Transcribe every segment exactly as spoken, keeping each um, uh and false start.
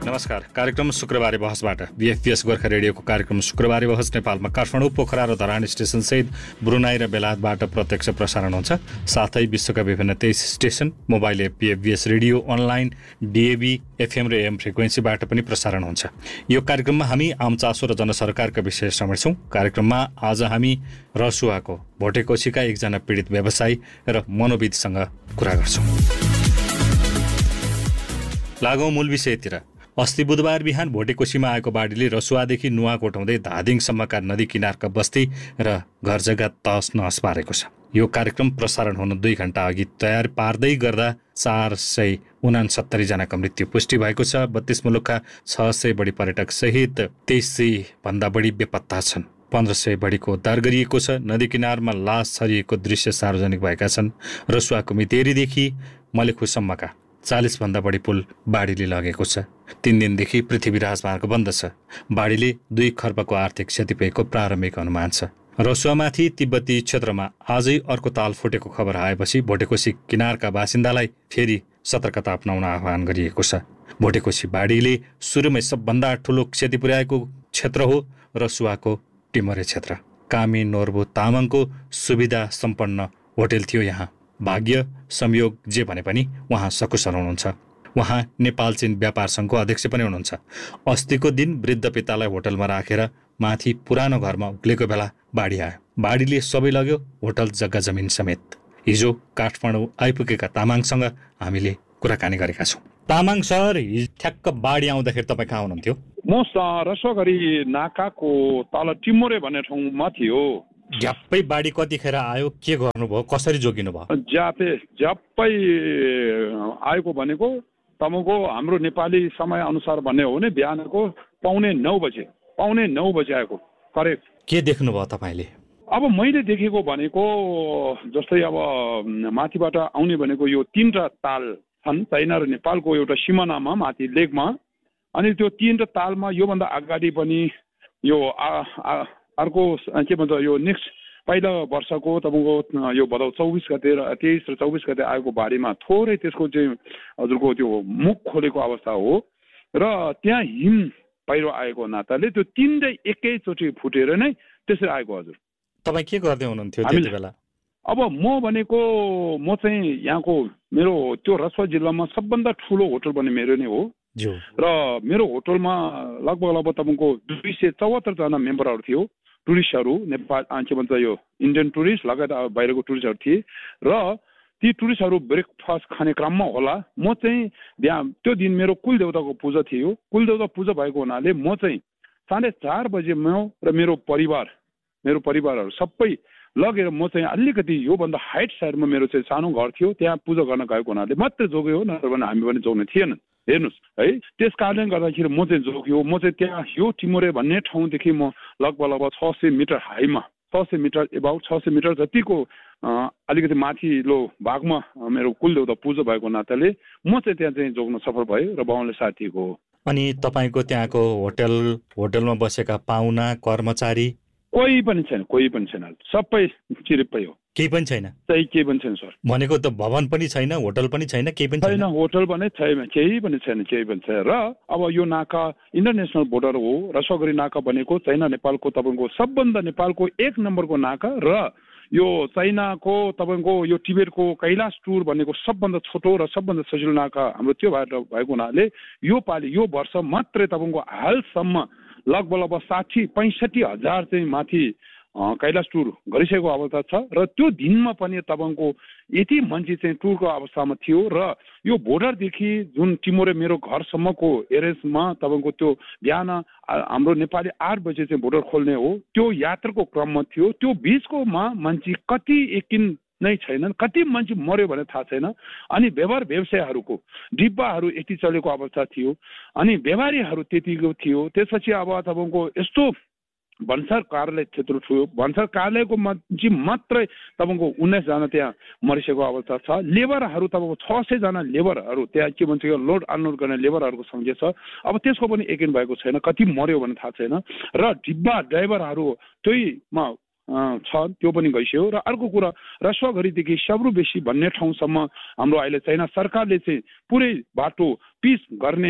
नमस्कार। कार्यक्रम शुक्रबारे बहसबाट बीएफपीएस गोर्खा रेडियोको कार्यक्रम शुक्रबारे बहस नेपालमा काठमाडौँ, पोखरा र धरान स्टेशनसहित ब्रुनाई र बेलायतबाट प्रत्यक्ष प्रसारण हुन्छ। साथै विश्वका विभिन्न तेइस station, mobile app बीएफपीएस radio, online DAB, FM र एएम फ्रिक्वेन्सीबाट पनि प्रसारण हुन्छ। यो कार्यक्रममा हामी आम चासो र जनसरकारका विषय समेट्छौँ। कार्यक्रममा आज हामी रसुवाको भोटेकोसीका एकजना पीडित व्यवसायी र मनोविदसँग कुरा गर्छौँ। लागौँ मूल विषयतिर। अस्ति बुधबार बिहान भोटेकोसीमा आएको बाढीले रसुवादेखि नुवाकोट हुँदै धादिङसम्मका नदी किनारका बस्ती र घर जग्गा तहस नहस पारेको छ। यो कार्यक्रम प्रसारण हुन दुई घण्टा अघि तयार पार्दै गर्दा चार सय उनासत्तरी जनाको मृत्यु पुष्टि भएको छ। बत्तीस मुलुकका छ सय बढी पर्यटक सहित तेइस सय भन्दा बढी बेपत्ता छन्। पन्ध्र सय बढीको उद्धार गरिएको छ। नदी किनारमा लास छरिएको दृश्य सार्वजनिक भएका छन्। रसुवाको मितेरीदेखि मलेखुसम्मका चालीस भन्दा बढी पुल बाढीले लगेको छ। तीन दिनदेखि पृथ्वी राजमार्ग बन्द छ। बाढीले दुई खर्बको आर्थिक क्षति भएको प्रारम्भिक अनुमान छ। रसुवामाथि तिब्बती क्षेत्रमा आजै अर्को ताल फुटेको खबर आएपछि भोटेकोसी किनारका बासिन्दालाई फेरि सतर्कता अपनाउन आह्वान गरिएको छ। भोटेकोसी बाढीले सुरुमै सबभन्दा ठुलो क्षति पुर्याएको क्षेत्र हो रसुवाको टिमरे क्षेत्र। कामी नोर्बु तामाङको सुविधा सम्पन्न होटेल थियो यहाँ। भाग्य संयोग जे भने पनि उहाँ सकुशल हुनुहुन्छ। उहाँ नेपाल चीन व्यापार सङ्घको अध्यक्ष पनि हुनुहुन्छ। अस्तिको दिन वृद्ध पितालाई होटलमा राखेर माथि पुरानो घरमा उक्लेको बेला बाढी आयो। बाढीले सबै लग्यो, होटल जग्गा जमिन समेत। हिजो काठमाडौँ आइपुगेका तामाङसँग हामीले कुराकानी गरेका छौँ। तामाङ सर, ठ्याक्क बाढी आउँदाखेरि तपाईँ कहाँ हुनुहुन्थ्यो? म रसोगरी नाकाको तल टिमोरे भन्ने ठाउँमा थियो। झ्याप्पै बाढी कतिखेर आयो, के गर्नुभयो, कसरी जोगिनु भयो? ज्यापे झ्याप्पै आएको भनेको तपाईँको हाम्रो नेपाली समय अनुसार भन्ने हो भने बिहानको पाउने नौ बजे पाउने नौ बजे आएको करेक्ट। के देख्नुभयो तपाईँले? अब मैले देखेको भनेको जस्तै अब माथिबाट आउने भनेको यो तिनवटा ताल छन्, चाइना र नेपालको एउटा सिमानामा माथि लेकमा। अनि त्यो तिनवटा तालमा योभन्दा अगाडि पनि यो अर्को के भन्छ यो नेक्स्ट पहिलो वर्षको तपाईँको यो भदौ चौबिस गते र तेइस र चौबिस गते आएको बाढीमा थोरै त्यसको चाहिँ हजुरको त्यो मुख खोलेको अवस्था हो र त्यहाँ हिम पहिरो आएको नाताले त्यो तिनटै एकैचोटि फुटेर नै त्यसरी आएको। हजुर तपाईँ के गर्दै हुनुहुन्थ्यो त्यति बेला? अब म भनेको म चाहिँ यहाँको मेरो त्यो रसुवा जिल्लामा सबभन्दा ठुलो होटल भन्ने मेरो नै हो र मेरो होटलमा लगभग लगभग तपाईँको दुई सय चौहत्तरजना मेम्बरहरू थियो। टुरिस्टहरू नेपाल के भन्छ यो इन्डियन टुरिस्ट लगायत बाहिरको टुरिस्टहरू थिए र ती टुरिस्टहरू ब्रेकफास्ट खाने क्रममा होला। म चाहिँ बिहान त्यो दिन मेरो कुल देवताको पूजा थियो। कुल देवता पूजा भएको हुनाले म चाहिँ साढे चार बजे म र मेरो परिवार मेरो परिवारहरू सबै लगेर म चाहिँ अलिकति योभन्दा हाइट साइडमा मेरो चाहिँ सानो घर थियो, त्यहाँ पूजा गर्न गएको हुनाले मात्रै जोग्यो, नत्र भने हामी पनि जोग्ने थिएन। हेर्नुहोस् है, त्यस कारणले गर्दाखेरि म चाहिँ जोग्यो। म चाहिँ त्यहाँ यो टिमोरे भन्ने ठाउँदेखि म लगभग लगभग छ सय मिटर हाईमा छ सय मिटर एबाउट छ सय मिटर जतिको अलिकति माथिल्लो भागमा मेरो कुलदेवता पूजा भएको नाताले म चाहिँ त्यहाँ चाहिँ जोग्न सफल भयो र बाहुनले साथीको हो। अनि तपाईँको त्यहाँको होटल होटलमा बसेका पाहुना कर्मचारी कोही पनि छैन, कोही पनि छैन, सबै चिरिप्पै हो। केही पनि छैन? त्यही केही पनि छैन सर। भनेको त भवन पनि छैन, होटल पनि छैन, केही पनि छैन, होटल पनि छैन, केही पनि छैन, केही पनि छैन। र अब यो नाका इन्टरनेसनल बोर्डर हो। रसोगरी नाका भनेको चाइना नेपालको तपाईँको सबभन्दा नेपालको एक नम्बरको नाका र यो चाइनाको तपाईँको यो टिबेटको कैलाश टुर भनेको सबभन्दा छोटो र सबभन्दा सजिलो नाका हाम्रो त्यो भएर भएको हुनाले यो पालि यो वर्ष मात्रै तपाईँको हालसम्म लगभग लगभग साठी पैँसठी हजार चाहिँ माथि कैलाश टुर गरिसकेको अवस्था छ र त्यो दिनमा पनि तपाईँको यति मान्छे चाहिँ टुरको अवस्थामा थियो र यो बोर्डरदेखि जुन टिमोरे मेरो घरसम्मको एरेन्जमा तपाईँको त्यो बिहान हाम्रो नेपाली आठ बजे चाहिँ बोर्डर खोल्ने हो, त्यो यात्राको क्रममा थियो। त्यो बिचकोमा मान्छे कति एकिन नै छैनन्, कति मान्छे मर्यो भने थाहा छैन। अनि व्यवहार व्यवसायहरूको डिब्बाहरू यति चलेको अवस्था थियो अनि व्यापारीहरू त्यतिको थियो। त्यसपछि अब तपाईँको यस्तो भन्सार कार्यालय क्षेत्र थियो, भन्सार कार्यालयको मान्छे मात्रै तपाईँको उन्नाइसजना त्यहाँ मरिसकेको अवस्था छ। लेबरहरू तपाईँको छ सयजना लेबरहरू त्यहाँ के भन्छ लोड अनलोड गर्ने लेबरहरूको सङ्ख्या छ। अब त्यसको पनि यकिन भएको छैन, कति मर्यो भने थाहा छैन। र डिब्बा ड्राइभरहरू त्यहीमा छ, त्यो पनि गइसक्यो। र अर्को कुरा रसोगरीदेखि सब्रुबेसी भन्ने ठाउँसम्म हाम्रो अहिले चाइना सरकारले चाहिँ पुरै बाटो पिच गर्ने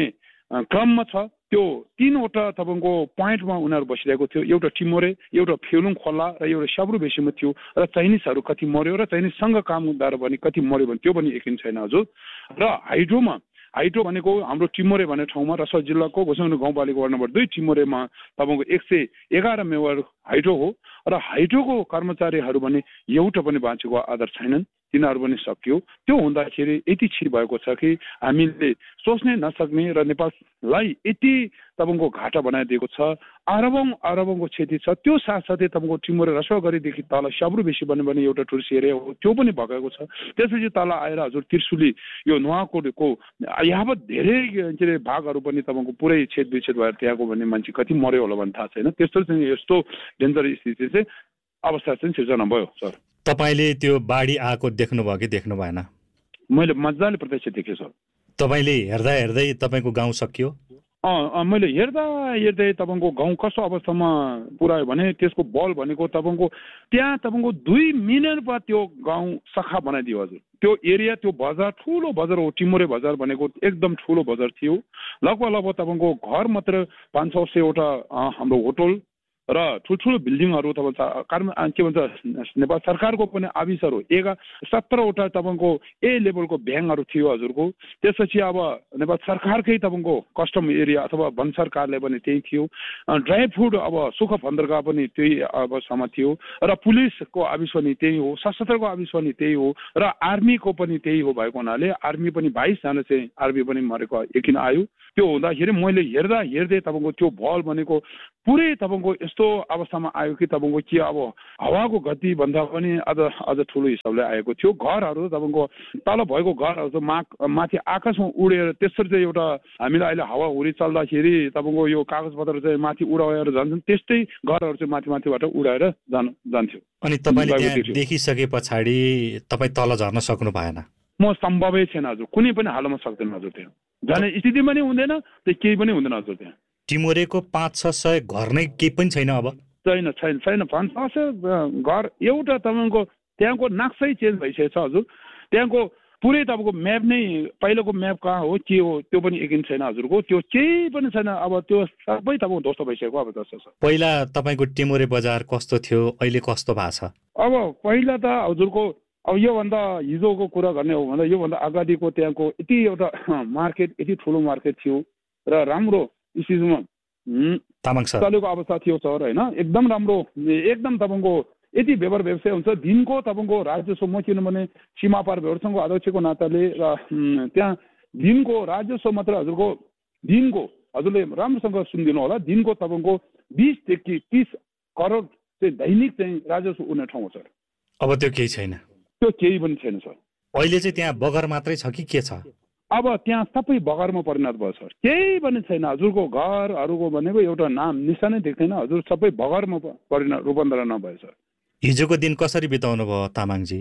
क्रममा छ। त्यो तीनवटा तपाईँको पोइन्टमा उनीहरू बसिरहेको थियो। एउटा टिमोरे, एउटा फेलुङ खोला र एउटा स्याब्रु बेसीमा थियो। र चाइनिजहरू कति मर्यो र चाइनिजसँग काम गर्दा पनि कति मर्यो भने त्यो पनि यकिन छैन हजुर। र हाइड्रोमा हाइड्रो भनेको हाम्रो टिमोरे भन्ने ठाउँमा रसुवा जिल्लाको घोषणा गाउँपालिका वार्ड नम्बर दुई टिमोरेमा तपाईँको एक सय एघार मेगावाट हाइड्रो हो। र हाइड्रोको कर्मचारीहरू भने एउटा पनि बाँचेको आधार छैनन्, तिनीहरू पनि सकियो। त्यो हुँदाखेरि यति छिर भएको छ कि हामीले सोच्नै नसक्ने र नेपाललाई यति तपाईँको घाटा बनाइदिएको छ। अरबौँ अरबौँको क्षति छ। त्यो साथसाथै तपाईँको टिमोरे रसुवागढीदेखि तल स्याब्रु बेसी भन्ने पनि एउटा टुरिस्ट एरिया हो, त्यो पनि भगाएको छ। त्यसपछि तल आएर हजुर त्रिशुली यो नुवाकोटको यहाँ धेरै के अरे भागहरू पनि तपाईँको पुरै छेद विच्छेद भएर त्यहाँको भन्ने मान्छे कति मर्यो होला भन्ने थाहा छैन। त्यस्तो चाहिँ यस्तो डेन्जर स्थिति चाहिँ अवस्था चाहिँ सिर्जना भयो सर। तपाईँले त्यो बाढी आएको देख्नुभयो कि देख्नु भएन? मैले मजाले प्रत्यक्ष देखेँ सर। तपाईँले हेर्दा हेर्दै तपाईँको गाउँ सकियो? अँ मैले हेर्दा हेर्दै तपाईँको गाउँ कस्तो अवस्थामा पुऱ्यायो भने त्यसको बल भनेको तपाईँको त्यहाँ तपाईँको दुई मिनटमा त्यो गाउँ सखा बनाइदियो हजुर। त्यो एरिया त्यो बजार ठुलो बजार हो, टिमोरे बजार भनेको एकदम ठुलो बजार थियो। लगभग लगभग तपाईँको घर मात्र पाँच छ सयवटा हाम्रो होटल र ठुल्ठुलो बिल्डिङहरू तपाईँ कारण के भन्छ नेपाल सरकारको पनि आविसहरू एघार सत्रवटा तपाईँको ए लेभलको ब्याङ्कहरू थियो हजुरको। त्यसपछि अब नेपाल सरकारकै तपाईँको कस्टम एरिया अथवा भन्सार कार्यालय पनि त्यही थियो। ड्राई फुड अब सुख बन्दरगाह पनि त्यही अवस्थामा थियो। र पुलिसको आविस पनि त्यही हो, सशस्त्रको आविस पनि त्यही हो, र आर्मीको पनि त्यही हो भएको हुनाले आर्मी पनि बाइसजना चाहिँ आर्मी पनि मरेको यकिन आयो। त्यो हुँदाखेरि मैले हेर्दा हेर्दै तपाईँको त्यो भल भनेको पुरै तपाईँको यस्तो अवस्थामा आयो कि तपाईँको के अब हावाको गति भन्दा पनि अझ अझ ठुलो हिसाबले आएको थियो। घरहरू तपाईँको तल भएको घरहरू चाहिँ मा माथि आकाशमा उडेर त्यसरी चाहिँ एउटा हामीलाई अहिले हावा हुरी चल्दाखेरि तपाईँको यो कागजपत्र चाहिँ माथि उडाएर जान्छन्, त्यस्तै घरहरू चाहिँ माथि माथिबाट उडाएर जान जान्थ्यो। अनि तपाईँले त्यहाँ देखिसके पछाडि तपाईँ तल झर्न सक्नु भएन? म सम्भवै छैन हजुर, कुनै पनि हालतमा सक्दैन हजुर। त्यहाँ जाने स्थिति पनि हुँदैन, त्यो केही पनि हुँदैन हजुर। त्यहाँ टिमोरेको पाँच छ सय घर नै केही पनि छैन अब? छैन छैन छैन पाँच छ सय घर एउटा तपाईँको त्यहाँको नक्सै चेन्ज भइसकेको छ हजुर। त्यहाँको पुरै तपाईँको म्याप नै पहिलाको म्याप कहाँ हो के हो त्यो पनि यकिन छैन हजुरको। त्यो केही पनि छैन अब, त्यो सबै तपाईँको ध्वस्त भइसकेको अब जस्तो छ। पहिला तपाईँको टिमोरे बजार कस्तो थियो, अहिले कस्तो भएको छ? अब पहिला त हजुरको अब योभन्दा हिजोको कुरा गर्ने हो भन्दा योभन्दा अगाडिको त्यहाँको यति एउटा मार्केट यति ठुलो मार्केट थियो र राम्रो स्थितिमा तामाङ सर चलेको अवस्था थियो सर होइन। एकदम राम्रो, एकदम तपाईँको यति व्यवहार व्यवसाय हुन्छ दिनको तपाईँको राजस्व म किनभने सीमापार व्यवहार सङ्घको अध्यक्षको नाताले र त्यहाँ दिनको राजस्व मात्र हजुरको दिनको हजुरले राम्रोसँग सुनिदिनु होला, दिनको तपाईँको बिसदेखि तिस करोड चाहिँ दैनिक चाहिँ राजस्व उड्ने ठाउँ हो सर। अब त्यो केही छैन? त्यो केही पनि छैन सर। अहिले चाहिँ त्यहाँ बगर मात्रै छ कि के छ? अब त्यहाँ सबै बगरमा परिणत भयो सर, केही पनि छैन हजुरको। घरहरूको भनेको एउटा नाम निशानै देख्दैन हजुर, सबै बगरमा परिणत रूपान्तरण नभयो सर। हिजोको दिन कसरी बिताउनु भयो तामाङजी?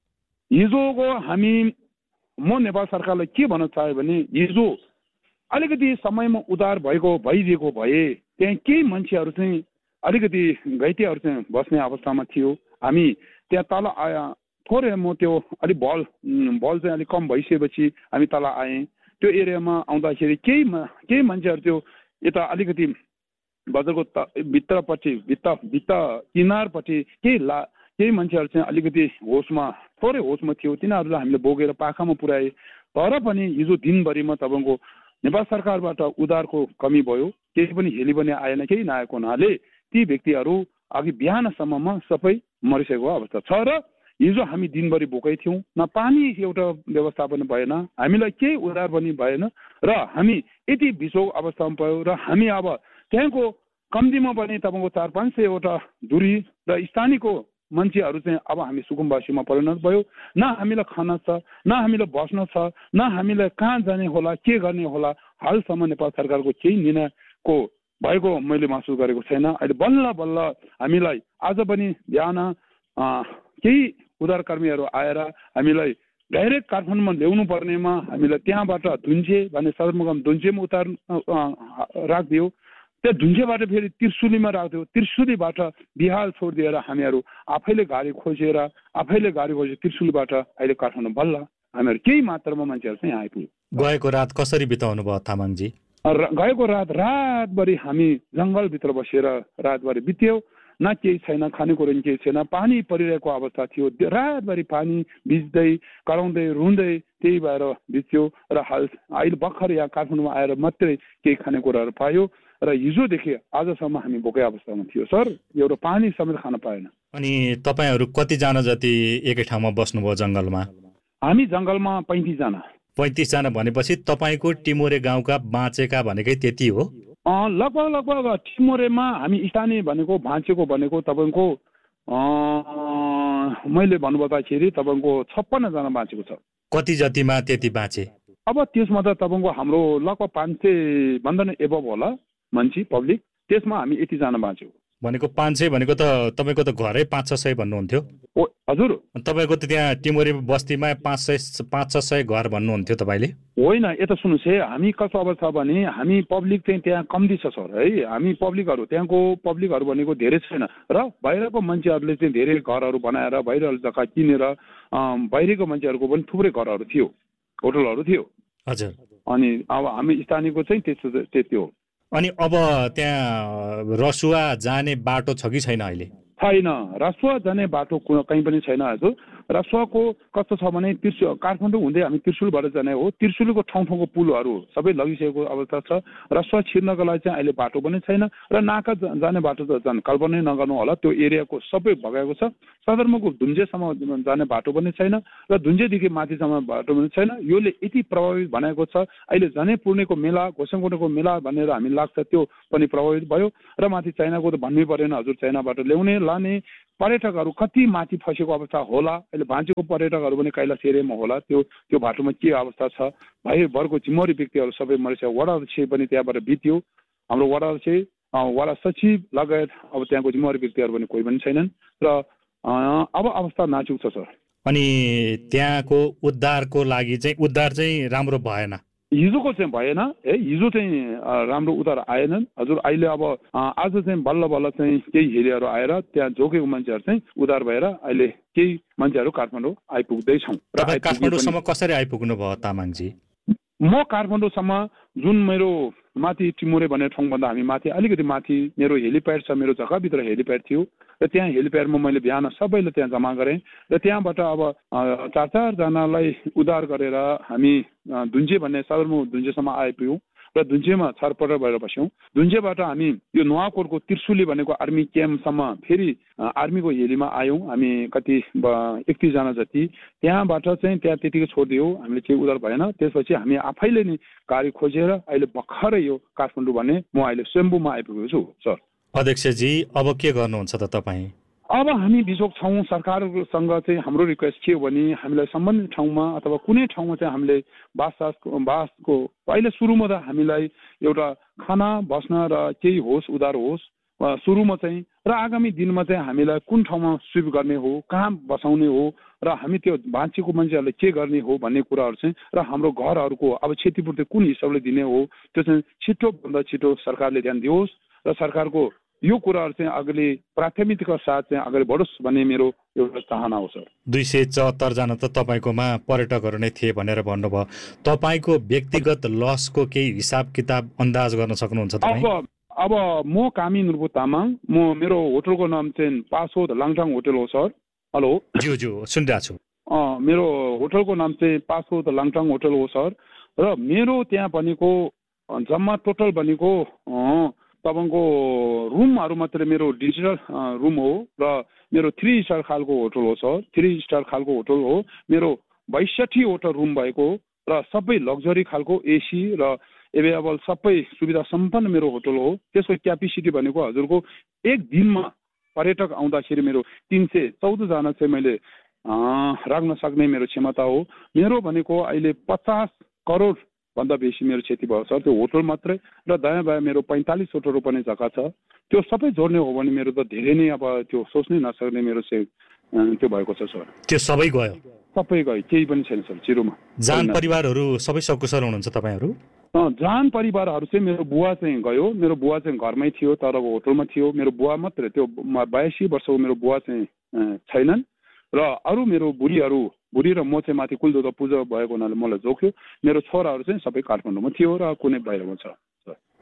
हिजोको हामी म नेपाल सरकारलाई के भन्न चाहे भने हिजो अलिकति समयमा उधार भएको भइदिएको भए त्यहाँ केही मान्छेहरू चाहिँ अलिकति घाइतेहरू चाहिँ बस्ने अवस्थामा थियो। हामी त्यहाँ तल आया थोरै म त्यो अलिक बल बल चाहिँ अलिक कम भइसकेपछि हामी तल आएँ। त्यो एरियामा आउँदाखेरि केही केही मान्छेहरू त्यो यता अलिकति बजारको त भित्रपट्टि भित्ता भित्ता किनारपट्टि केही ला केही मान्छेहरू चाहिँ अलिकति होसमा थोरै होसमा थियो, तिनीहरूलाई हामीले बोकेर पाखामा पुर्याए। तर पनि हिजो दिनभरिमा तपाईँको नेपाल सरकारबाट उधारको कमी भयो, केही पनि हेली पनि आएन, केही नआएको हुनाले ती व्यक्तिहरू अघि बिहानसम्ममा सबै मरिसकेको अवस्था छ। र हिजो हामी दिनभरि बोकै थियौँ, न पानी एउटा व्यवस्था पनि भएन, हामीलाई केही उधार पनि भएन र हामी यति बिसो अवस्थामा पायौँ। र हामी अब त्यहाँको कम्तीमा पनि तपाईँको चार पाँच सयवटा दूरी र स्थानीयको मान्छेहरू चाहिँ अब हामी सुकुम्बासीमा परिणत भयो। न हामीलाई खाना छ, न हामीलाई बस्न छ, न हामीलाई कहाँ जाने होला के गर्ने होला। हालसम्म नेपाल सरकारको केही निर्णयको भएको मैले महसुस गरेको छैन। अहिले बल्ल बल्ल हामीलाई आज पनि बिहान केही उधारकर्मीहरू आएर हामीलाई डाइरेक्ट काठमाडौँमा ल्याउनु पर्नेमा हामीलाई त्यहाँबाट धुन्चे भन्ने सदरमुकाम धुन्चेमा उतार राखिदियो, त्यो धुन्चेबाट फेरि त्रिशुलीमा राखिदियो, त्रिशुलीबाट बिहाल छोडिदिएर हामीहरू आफैले गाडी खोजेर आफैले गाडी खोजेर त्रिशुलीबाट अहिले काठमाडौँ बल्ल हामीहरू केही मात्रामा मान्छेहरू चाहिँ आइपुग्यो। गएको रात कसरी बिताउनु भयो तामाङजी? गएको रात रातभरि हामी जङ्गलभित्र बसेर रातभरि बित्यो, न केही छैन, खानेकुरो नि केही छैन, पानी परिरहेको अवस्था थियो, रातभरि पानी भिज्दै कराउँदै रुँदै त्यही भएर बित्यो र हाल अहिले भर्खर यहाँ काठमाडौँमा आएर मात्रै केही खानेकुराहरू पायो र हिजोदेखि आजसम्म हामी भोकै अवस्थामा थियो सर, एउटा पानी समेत खान पाएन। अनि तपाईँहरू कतिजना जति एकै ठाउँमा बस्नुभयो जङ्गलमा? हामी जङ्गलमा पैँतिसजना। पैँतिसजना भनेपछि तपाईँको टिमोरे गाउँका बाँचेका भनेकै त्यति हो? लगभग लगभग टिमोरेमा हामी स्थानीय भनेको भाँचेको भनेको तपाईँको मैले भन्नुपर्दाखेरि तपाईँको छप्पन्नजना बाँचेको छ। कति जतिमा त्यति बाँचे? अब त्यसमा त तपाईँको हाम्रो लगभग पाँच सय भन्दा नै एबभ होला मान्छे पब्लिक, त्यसमा हामी यतिजना बाँच्यौँ। भनेको पाँच सय भनेको त तपाईँको त घरै पाँच छ सय भन्नुहुन्थ्यो? ओ हजुर, तपाईँको त त्यहाँ टिमोरे बस्तीमा पाँच सय पाँच छ सय घर भन्नुहुन्थ्यो तपाईँले? होइन, यता सुन्नुहोस् है, हामी कस्तो अवस्था भने हामी पब्लिक चाहिँ त्यहाँ कम्ती छ सर है, हामी पब्लिकहरू त्यहाँको पब्लिकहरू भनेको धेरै छैन र बाहिरको मान्छेहरूले चाहिँ धेरै घरहरू बनाएर बाहिर जग्गा किनेर बाहिरको मान्छेहरूको पनि थुप्रै घरहरू थियो, होटलहरू थियो। हजुर। अनि अब हामी स्थानीयको चाहिँ त्यस्तो त्यति हो। अनि अब त्यहाँ रसुवा जाने बाटो छ कि छैन अहिले? छैन, रसुवा जाने बाटो कहीँ पनि छैन हजुर। रसुवाको कस्तो छ भने त्रिशुल काठमाडौँ हुँदै हामी त्रिशुलबाट जाने हो, त्रिशुलको ठाउँ ठाउँको पुलहरू सबै लगिसकेको अवस्था छ। रसुवा छिर्नको लागि चाहिँ अहिले बाटो पनि छैन र नाका जाने बाटो त झन् कल्पनै नगर्नु होला, त्यो एरियाको सबै भगाएको छ। सदरमुकाम धुन्जेसम्म जाने बाटो पनि छैन र धुन्जेदेखि माथिसम्म बाटो पनि छैन। योले यति प्रभावित बनाएको छ, अहिले झनै पूर्णेको मेला घोसङकोटको मेला भनेर हामी लाग्छ त्यो पनि प्रभावित भयो र माथि चाइनाको त भन्नै परेन हजुर, चाइनाबाट ल्याउने लाने पर्यटकहरू कति माथि फसेको अवस्था होला। अहिले भाँचेको पर्यटकहरू पनि कैलाश एरियामा होला, त्यो त्यो बाटोमा के अवस्था छ, भाइभरको जिम्मेवारी व्यक्तिहरू सबै मरेछ। वडा अध्यक्ष पनि त्यहाँबाट बित्यो, हाम्रो वडा अध्यक्ष वडा सचिव लगायत अब त्यहाँको जिम्मेवारी व्यक्तिहरू पनि कोही पनि छैनन् र अब अवस्था नाजुक छ सर। अनि त्यहाँको उद्धारको लागि चाहिँ उद्धार चाहिँ राम्रो भएन? हिजोको चाहिँ भएन है, हिजो चाहिँ राम्रो उद्धार आएनन् हजुर। अहिले अब आज चाहिँ बल्ल बल्ल चाहिँ केही हेलीहरू आएर त्यहाँ जोगेको मान्छेहरू चाहिँ उद्धार भएर अहिले केही मान्छेहरू काठमाडौँ आइपुग्दैछौँ। र काठमाडौँसम्म कसरी आइपुग्नु भयो तामाङजी? म काठमाडौँसम्म जुन मेरो माथि टिमोरे भन्ने ठाउँभन्दा हामी माथि अलिकति माथि मेरो हेलिप्याड छ, मेरो जग्गाभित्र हेलिप्याड थियो र त्यहाँ हेलिप्याडमा मैले बिहान सबैले त्यहाँ जम्मा गरेँ र त्यहाँबाट अब चार चारजनालाई उद्धार गरेर हामी धुन्जे भन्ने सदरमुकाम धुन्जेसम्म आइपुग्यौँ र धुन्जेमा छरपटर भएर बस्यौँ। धुन्जेबाट हामी यो नुवाकोटको त्रिशुली भनेको आर्मी क्याम्पसम्म फेरि आर्मीको हेलीमा आयौँ हामी कति एकतिसजना जति। त्यहाँबाट चाहिँ त्यहाँ त्यतिकै छोडिदियौँ, हामीले केही उद्धार भएन। त्यसपछि हामी आफैले नै गाडी खोजेर अहिले भर्खरै यो काठमाडौँ भने म अहिले स्वयम्भूमा आइपुगेको छु सर। अध्यक्षजी अब के गर्नुहुन्छ त तपाईँ? अब हामी बिचोक छौँ, सरकारसँग चाहिँ हाम्रो रिक्वेस्ट के हो भने हामीलाई सम्बन्धित ठाउँमा अथवा कुनै ठाउँमा चाहिँ हामीले बासको बासको अहिले सुरुमा त हामीलाई एउटा खाना बस्न र केही होस् उधार होस् सुरुमा चाहिँ, र आगामी दिनमा चाहिँ हामीलाई कुन ठाउँमा स्विप गर्ने हो, कहाँ बसाउने हो र हामी त्यो बाँचेको मान्छेहरूलाई के गर्ने हो भन्ने कुराहरू चाहिँ र हाम्रो घरहरूको अब क्षतिपूर्ति कुन हिसाबले दिने हो त्यो चाहिँ छिटोभन्दा छिटो सरकारले ध्यान दियोस् र सरकारको यो कुराहरू चाहिँ अगाडि प्राथमिकताका साथ चाहिँ अगाडि बढोस् भन्ने मेरो एउटा चाहना हो सर। दुई सय चौहत्तरजना त तपाईँकोमा पर्यटकहरू नै थिए भनेर भन्नुभयो, तपाईँको व्यक्तिगत लसको केही हिसाब किताब अन्दाज गर्न सक्नुहुन्छ तपाईँ? अब अब म कामी नुर्बु तामाङ, म मेरो होटलको नाम चाहिँ पासोद लाङटाङ होटल हो सर। हेलो ज्यू ज्यू सुनिरहेको छु। अँ मेरो होटलको नाम चाहिँ पासोद लाङटाङ होटल हो सर र मेरो त्यहाँ भनेको जम्मा टोटल भनेको तपाईँको रुमहरू मात्रै मेरो डिजिटल रुम हो र मेरो थ्री स्टार खालको होटल हो सर, थ्री स्टार खालको होटल हो मेरो, बैसठीवटा रुम भएको र सबै लग्जरी खालको एसी र एभाइलेबल सबै सुविधा सम्पन्न मेरो होटल हो। त्यसको क्यापेसिटी भनेको हजुरको एक दिनमा पर्यटक आउँदाखेरि मेरो तिन सय चौधजना चाहिँ मैले राख्न सक्ने मेरो क्षमता हो। मेरो भनेको अहिले पचास करोड भन्दा बेसी मेरो क्षति भयो सर त्यो होटल मात्रै, र दायाँ बायाँ मेरो पैँतालिसवटा रोप्ने जग्गा छ, त्यो सबै जोड्ने हो भने मेरो त धेरै नै अब त्यो सोच्नै नसक्ने मेरो चाहिँ त्यो भएको छ सर। त्यो सबै गयो? सबै गयो, केही पनि छैन सर जिरोमा। जान परिवारहरू सबै सकुशल हुनुहुन्छ तपाईँहरू? जान परिवारहरू चाहिँ मेरो बुवा चाहिँ गयो, मेरो बुवा चाहिँ घरमै थियो तर होटलमा थियो, मेरो बुवा मात्रै, त्यो बयासी वर्षको मेरो बुवा चाहिँ छैनन् र अरू मेरो बुढीहरू बुढी र म चाहिँ माथि कुलदेवता पूजा भएको हुनाले मलाई जोख्यो। मेरो छोराहरू चाहिँ सबै काठमाडौँमा थियो र कुनै बाहिरमा छ।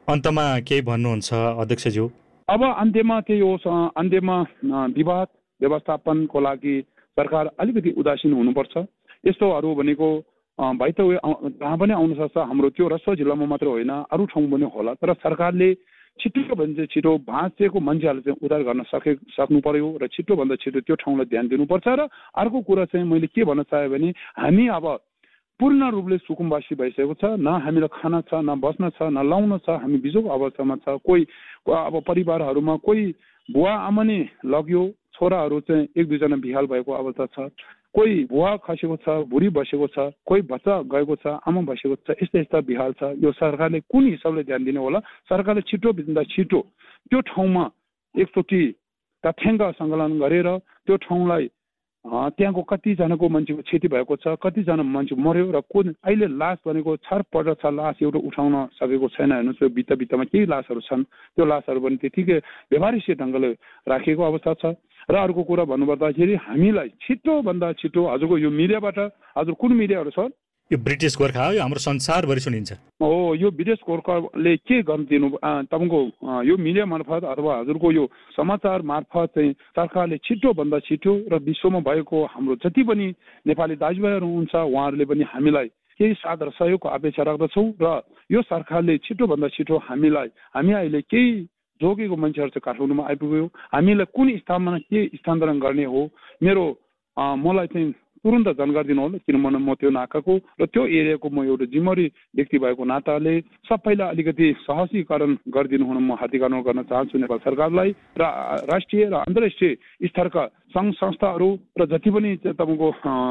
अन्तमा केही भन्नुहुन्छ अध्यक्षज्यू? अब अन्त्यमा त्यही हो, अन्त्यमा विवाद व्यवस्थापनको लागि सरकार अलिकति उदासीन हुनुपर्छ। यस्तोहरू भनेको भाइ त जहाँ पनि आउन सक्छ, हाम्रो त्यो रसुवा जिल्लामा मात्र होइन अरू ठाउँ पनि होला, तर सरकारले छिटो भन्दा छिटो भाँचिएको मान्छेहरूलाई चाहिँ उद्धार गर्न सके सक्नु पर्यो र छिटोभन्दा छिटो त्यो ठाउँलाई ध्यान दिनुपर्छ। र अर्को कुरा चाहिँ मैले के भन्न चाहेँ भने हामी अब पूर्ण रूपले सुकुम्बासी भइसकेको छ, न हामीलाई खाना छ, न बस्न छ, न लाउन छ, हामी बिजोको अवस्थामा छ। कोही अब परिवारहरूमा कोही बुवा आमा नै लग्यो, छोराहरू चाहिँ एक दुईजना बिहाल भएको अवस्था छ, कोही बुवा खसेको छ, बुढी बसेको छ, कोही बच्चा गएको छ, आमा बसेको छ, यस्ता यस्ता बिहाल छ। यो सरकारले कुन हिसाबले ध्यान दिनु होला? सरकारले छिटो भन्दा छिटो त्यो ठाउँमा एकचोटि तथ्याङ्क सङ्कलन गरेर त्यो ठाउँलाई त्यहाँको कतिजनाको मान्छेको क्षति भएको छ, कतिजना मान्छे मर्यो र कुन अहिले लास भनेको छरपट छ, लास एउटा उठाउन सकेको छैन। हेर्नुहोस् यो भित्ता भित्तामा केही लासहरू छन्, त्यो लासहरू पनि त्यतिकै व्यवहारिक ढङ्गले राखेको अवस्था छ। र अर्को कुरा भन्नुपर्दाखेरि हामीलाई छिटोभन्दा छिटो हजुरको यो मिडियाबाट, हजुर कुन मिडियाहरू छ? यो ब्रिटिस गोर्खा हो, यो हाम्रो संसारभरि सुनिन्छ। हो, यो ब्रिटिस गोर्खाले के गर्न दिनु तपाईँको यो मिडिया मार्फत अथवा हजुरको यो समाचार मार्फत चाहिँ सरकारले छिटोभन्दा छिटो र विश्वमा भएको हाम्रो जति पनि नेपाली दाजुभाइहरू हुन्छ उहाँहरूले पनि हामीलाई केही साथ र सहयोगको अपेक्षा राख्दछौँ। र यो सरकारले छिटोभन्दा छिटो हामीलाई, हामी अहिले केही जोगेको मान्छेहरू चाहिँ काठमाडौँमा आइपुग्यो, हामीलाई कुन स्थानमा के स्थानान्तरण गर्ने हो मेरो मलाई चाहिँ तुरन्त जानकारी दिनु होला, किनभने म त्यो नाकाको र त्यो एरियाको म एउटा जिम्मेवारी व्यक्ति भएको नाताले सबैलाई अलिकति सहजीकरण गरिदिनु हुन म हार्दिक अनुरोध गर्न चाहन्छु नेपाल सरकारलाई र राष्ट्रिय र अन्तर्राष्ट्रिय स्तरका सङ्घ संस्थाहरू र जति पनि तपाईँको